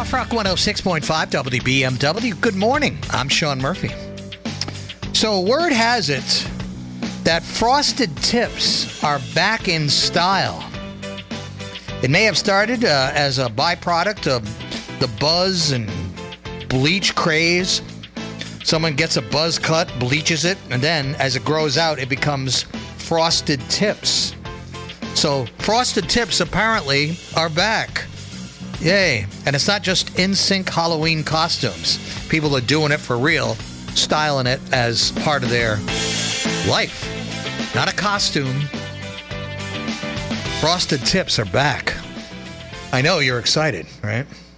Soft Rock 106.5 WBMW. Good morning. I'm Sean Murphy. So word has it that Frosted Tips are back in style. It may have started as a byproduct of the buzz and bleach craze. Someone gets a buzz cut, bleaches it, and then as it grows out, it becomes Frosted Tips. So Frosted Tips apparently are back. Yay. And it's not just NSYNC Halloween costumes. People are doing it for real, styling it as part of their life. Not a costume. Frosted Tips are back. I know you're excited, right?